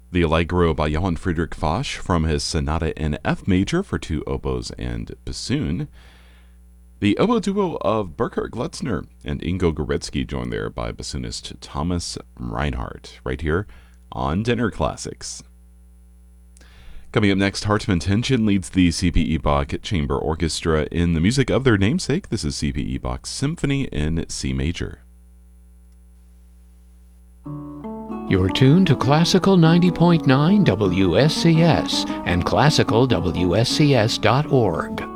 The Allegro by Johann Friedrich Foch from his Sonata in F major for two oboes and bassoon. The oboe duo of Burkhard Glutzner and Ingo Goretzky joined there by bassoonist Thomas Reinhardt, right here on Dinner Classics. Coming up next, Hartmann Tension leads the C.P.E. Bach Chamber Orchestra in the music of their namesake. This is C.P.E. Bach's Symphony in C major. You're tuned to Classical 90.9 WSCS and classicalwscs.org.